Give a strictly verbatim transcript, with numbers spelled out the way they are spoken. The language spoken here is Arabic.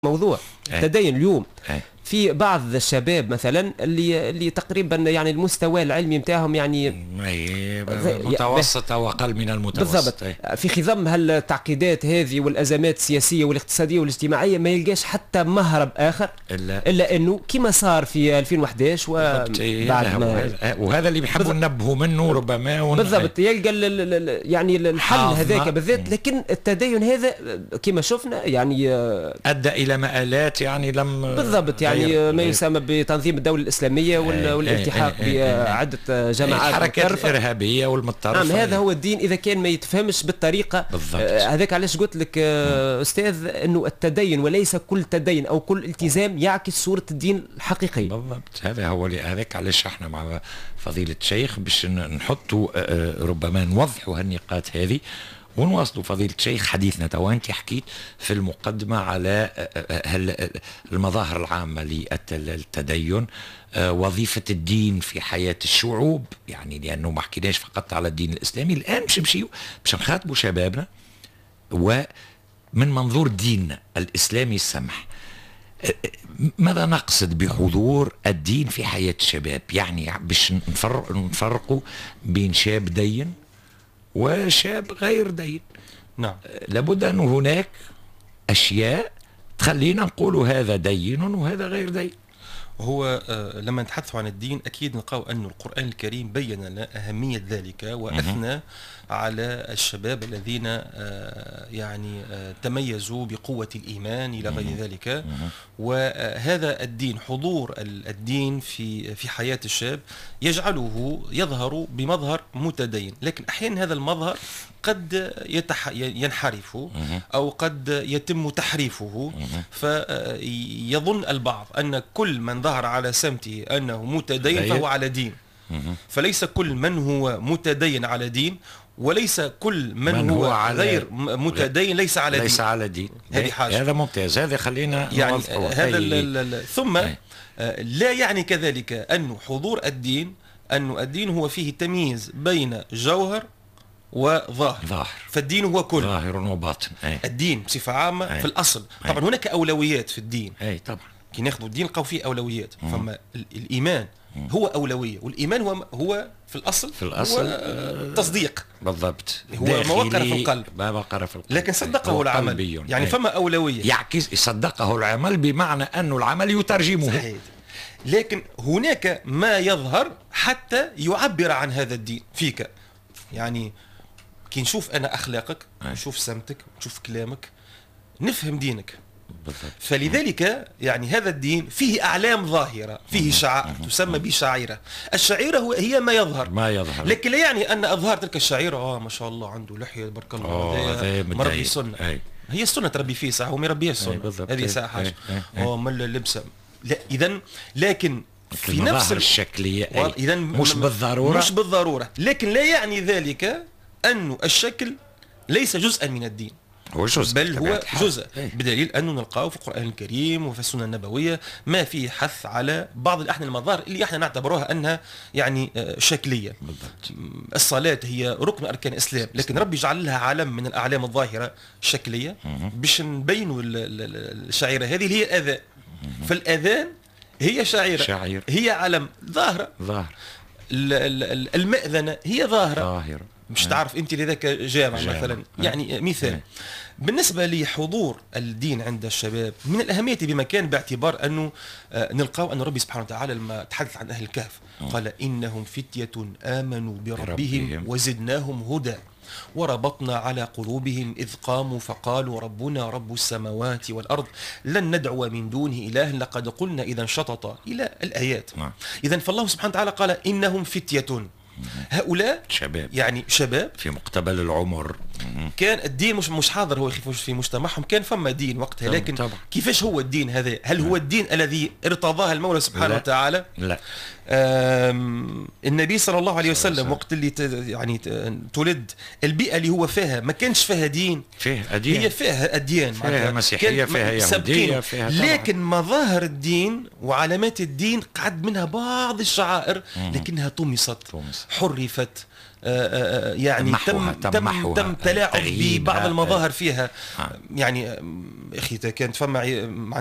موضوع التدين اليوم أي. في بعض الشباب مثلا اللي اللي تقريبا يعني المستوى العلمي نتاعهم يعني متوسط او اقل من المتوسط بالضبط. أي. في خضم هالتعقيدات هذه والازمات السياسيه والاقتصاديه والاجتماعيه ما يلقاش حتى مهرب اخر الا, إلا انه كما صار في ألفين وأحد عشر وبعد ما وهذا اللي بنحبوا ننبهوا منه ربما ون... بالضبط يلقى ال ال يعني الحل هذاك بالذات. لكن التدين هذا كما شفنا يعني ادى الى مآلات يعني لم بالضبط يعني غير ما يسمى بتنظيم الدولة الإسلامية والالتحاق بعدة جماعات الحركات الإرهابية والمتطرفة. نعم هذا هو الدين إذا كان ما يتفهمش بالطريقة هذاك. علاش قلت لك أستاذ أنه التدين وليس كل تدين أو كل التزام يعكس صورة الدين الحقيقية. بالضبط هذا هو هذاك علاش احنا مع فضيلة الشيخ باش نحطوا ربما نوضحوا هالنقاط هذه ونواصلوا فضيلة الشيخ حديثنا. تو انت حكيت في المقدمة على المظاهر العامة للتدين، وظيفة الدين في حياة الشعوب، يعني لأنه ما حكيناش فقط على الدين الإسلامي. الآن باش نمشيو باش نخاطبوا شبابنا ومن منظور ديننا الإسلامي السمح. ماذا نقصد بحضور الدين في حياة الشباب؟ يعني باش نفرق نفرقوا بين شاب دين وشاب غير دين. نعم لابد أن هناك أشياء تخلينا نقول هذا دين وهذا غير دين. هو لما نتحدث عن الدين أكيد نلقاو أن القرآن الكريم بين لنا أهمية ذلك وأثنى على الشباب الذين يعني تميزوا بقوة الإيمان إلى غير ذلك. وهذا الدين حضور الدين في في حياة الشاب يجعله يظهر بمظهر متدين، لكن أحيانا هذا المظهر قد يتح... ينحرف أو قد يتم تحريفه، فيظن البعض أن كل من ظهر على سمته أنه متدين فهو على دين. فليس كل من هو متدين على دين، وليس كل من, من هو, هو غير متدين ليس على ليس دين. ليس على دين. هذه حاجة. هذا ممتاز، هذا خلينا يعني هذا ال ثم أي. لا يعني كذلك أن حضور الدين أن الدين هو فيه تمييز بين جوهر وظاهر. ظاهر. فالدين هو كل ظاهر وباطن. أي. الدين بصفة عامة أي. في الأصل طبعا أي. هناك أولويات في الدين. أي طبعا كي ناخذوا الدين نلقاو فيه أولويات. مم. فما الإيمان مم. هو أولوية، والإيمان هو هو في الأصل في الأصل هو تصديق. بالضبط هو ما وقر في القلب ما وقر في القلب لكن صدقه العمل قلبي. يعني فما أولوية يعكس صدقه العمل بمعنى أنه العمل يترجمه. صحيح. لكن هناك ما يظهر حتى يعبر عن هذا الدين فيك. يعني كي نشوف أنا أخلاقك نشوف سمتك نشوف كلامك نفهم دينك. بالضبط. فلذلك يعني هذا الدين فيه أعلام ظاهرة، فيه شعائر تسمى بشعيرة. الشعيرة هو هي ما يظهر ما يظهر لكن لا يعني أن أظهار تلك الشعيرة آه ما شاء الله عنده لحية بارك الله مربي سنة. أي. هي السنة تربي فيه ساعة وما يربيها السنة هذه ساعة حاجة آه مل اللبسة. لا إذن لكن في نفس الشكلية إذن مش بالضرورة مش بالضرورة لكن لا يعني ذلك أن الشكل ليس جزءا من الدين، هو جزء بل هو جزء. بدليل أنه نلقاه في القرآن الكريم وفي السنة النبوية ما فيه حث على بعض الأحيان المظاهر اللي احنا نعتبروها أنها يعني شكلية. بالضبط. الصلاة هي ركن أركان الإسلام، لكن ربي جعل لها علم من الأعلام الظاهرة الشكلية باش نبينوا الشعيرة هذه اللي هي الأذان. فالأذان هي شعيرة شعير. هي علم ظاهرة. ظاهر. المأذنة هي ظاهرة ظاهرة. مش تعرف انت لذاك جامع, جامع مثلا. يعني مثال بالنسبة لحضور الدين عند الشباب من الأهمية بمكان، باعتبار أنه نلقاو أن ربي سبحانه وتعالى لما تحدث عن أهل الكهف قال إنهم فتية آمنوا بربهم وزدناهم هدى وربطنا على قلوبهم إذ قاموا فقالوا ربنا رب السماوات والأرض لن ندعو من دونه إله لقد قلنا إذا شطط إلى الآيات. إذن فالله سبحانه وتعالى قال إنهم فتية، هؤلاء شباب يعني شباب في مقتبل العمر. كان الدين مش مش حاضر هو في مجتمعهم، كان فما دين وقتها لكن طبعا. كيفاش هو الدين هذا؟ هل هو الدين الذي ارتضاه المولى سبحانه لا. وتعالى؟ لا. النبي صلى الله عليه وسلم وقت اللي يعني تولد البيئة اللي هو فيها ما كانش فيها دين، فيه أديان. هي فيها أديان، فيها مسيحية فيها يهودية فيها طبعا. لكن مظاهر الدين وعلامات الدين قعد منها بعض الشعائر لكنها طمست حرفت يعني تم تم تم تلاعب ببعض المظاهر فيها. آه. يعني اخي كانت فما